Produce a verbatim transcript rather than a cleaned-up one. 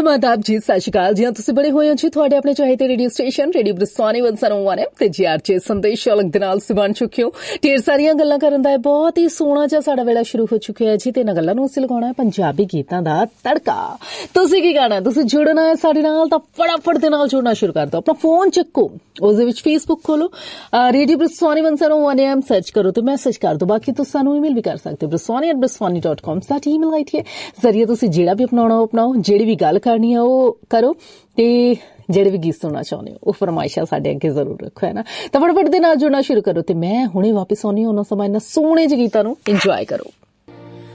Welcome आदाब जी, सत श्री अकाल जी। तुसीं बड़े होए हो जी तुहाडे अपने चाहते रेडियो स्टेशन रेडियो बरसाने वन सौ वन ते जी आर जे संदेश अलग दे नाल तुसीं बन चुके हो। ढेर सारियां गल्लां करन दा बहुत ही सोहना जिहा साडा वेला शुरू हो चुकिया है जी, ते इन्हां गल्लां नूं असीं लगाउणा है पंजाबी गीतां दा तड़का। तुसीं की करना, तुसीं जुड़ना है साडे नाल तां फटाफट दे नाल जुड़ना शुरू कर दो। अपना फोन चुको, उस दे विच फेसबुक खोलो, रेडियो बरसाने वन सौ वन एम सर्च करो तो मैसेज कर दो। बाकी तुसीं सानूं ईमेल भी कर सकदे हो, बरसाने एट बरसाने dot com sari email I D है। जरिए तुसीं जेड़ा भी अपनाउणा हो अपनाओ, जेड़ी भी गल करनी है वो करो ते जेड़े भी गीत सुनना चाहुंदे हो वो फरमाइशां साडे अगे जरूर रखो, है ना। तो फटाफट दे नाल जुड़ना शुरू करो ते मैं हुणे वापस आउणी, उन्हां समां इन्हां सोहणे जे गीतां नूं इंजॉय करो।